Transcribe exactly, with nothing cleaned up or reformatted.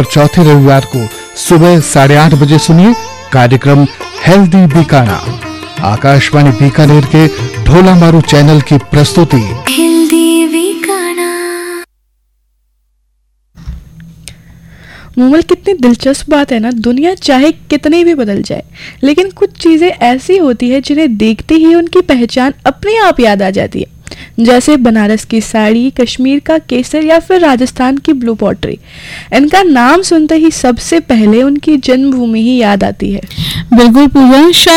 चौथे रविवार को सुबह साढ़े आठ बजे सुनिए कार्यक्रम हेल्दी बीकाना। आकाशवाणी बीकानेर के ढोला मारू चैनल की प्रस्तुति। मोमल, कितनी दिलचस्प बात है ना। दुनिया चाहे कितनी भी बदल जाए, लेकिन कुछ चीजें ऐसी होती है जिन्हें देखते ही उनकी पहचान अपने आप याद आ जाती है। जैसे बनारस की साड़ी, कश्मीर का केसर या फिर राजस्थान की ब्लू पॉटरी। इनका नाम सुनते ही सबसे पहले उनकी जन्मभूमि ही याद आती है। बिल्कुल पूजा।